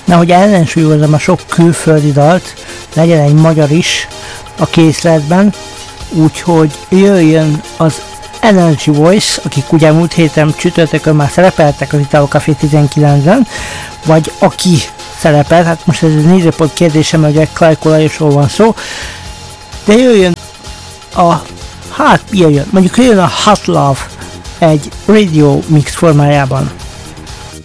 hogy ellensúlyozom a sok külföldi dalt, legyen egy magyar is a készletben, úgyhogy jöjjön az Energy Voice, akik ugye múlt héten csütörtökön már szerepeltek az Italo Café 19-en, vagy aki szerepel, hát most ez egy nézőpont kérdésem, hogy egy Klajko Lajosról van szó, de jöjjön mondjuk jöjjön a Hot Love egy radio mix formájában.